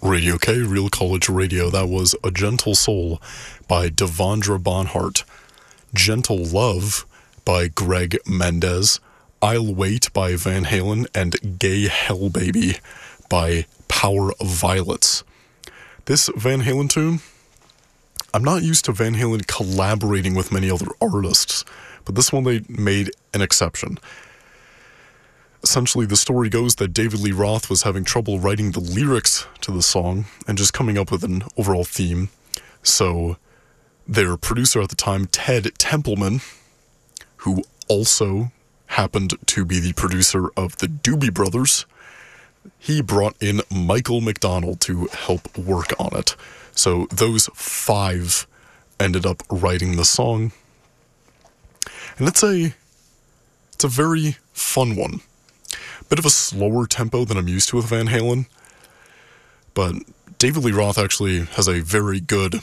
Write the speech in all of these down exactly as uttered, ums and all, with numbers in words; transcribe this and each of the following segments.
Radio K, Real College Radio. That was A Gentle Soul by Devondra Bonhart. Gentle Love by Greg Mendez. I'll Wait by Van Halen. And Gay Hell Baby by Power of Violets. This Van Halen tune, I'm not used to Van Halen collaborating with many other artists, but this one they made an exception. Essentially, the story goes that David Lee Roth was having trouble writing the lyrics to the song and just coming up with an overall theme. So their producer at the time, Ted Templeman, who also happened to be the producer of the Doobie Brothers, he brought in Michael McDonald to help work on it. So those five ended up writing the song. And it's a, it's a very fun one. Bit of a slower tempo than I'm used to with Van Halen. But David Lee Roth actually has a very good,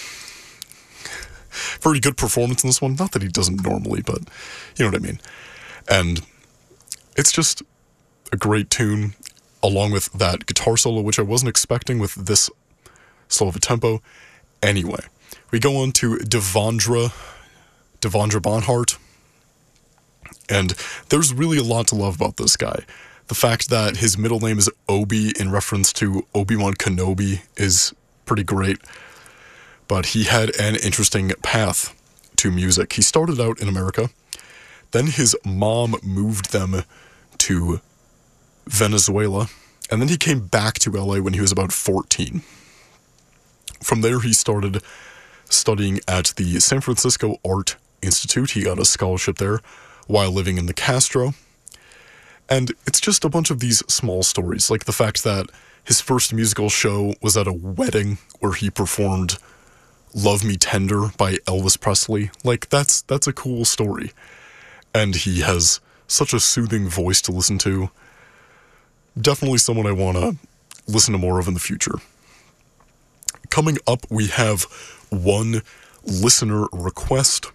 very good performance in this one. Not that he doesn't normally, but you know what I mean. And it's just a great tune, along with that guitar solo, which I wasn't expecting with this slow of a tempo. Anyway, we go on to Devondra, Devondra Bonhart. And there's really a lot to love about this guy. The fact that his middle name is Obi in reference to Obi-Wan Kenobi is pretty great. But he had an interesting path to music. He started out in America. Then his mom moved them to Venezuela. And then he came back to L A when he was about fourteen. From there, he started studying at the San Francisco Art Institute. He got a scholarship there while living in the Castro. And it's just a bunch of these small stories, like the fact that his first musical show was at a wedding where he performed Love Me Tender by Elvis Presley. Like, that's that's a cool story. And he has such a soothing voice to listen to. Definitely someone I want to listen to more of in the future. Coming up, we have one listener request.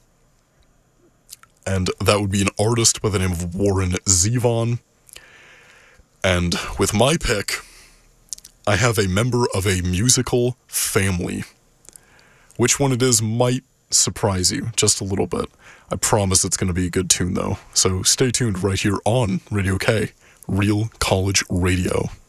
And that would be an artist by the name of Warren Zevon. And with my pick, I have a member of a musical family. Which one it is might surprise you just a little bit. I promise it's going to be a good tune, though. So stay tuned right here on Radio K, Real College Radio.